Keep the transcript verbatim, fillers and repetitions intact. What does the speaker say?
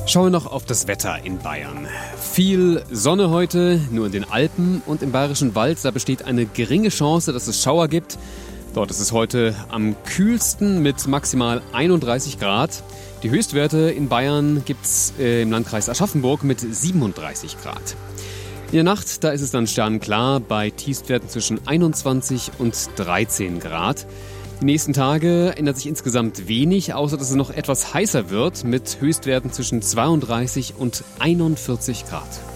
Schauen wir noch auf das Wetter in Bayern. Viel Sonne heute, nur in den Alpen und im Bayerischen Wald. Da besteht eine geringe Chance, dass es Schauer gibt. Dort ist es heute am kühlsten mit maximal einunddreißig Grad. Die Höchstwerte in Bayern gibt es äh, im Landkreis Aschaffenburg mit siebenunddreißig Grad. In der Nacht, da ist es dann sternenklar bei Tiefstwerten zwischen einundzwanzig und dreizehn Grad. Die nächsten Tage ändert sich insgesamt wenig, außer dass es noch etwas heißer wird mit Höchstwerten zwischen zweiunddreißig und einundvierzig Grad.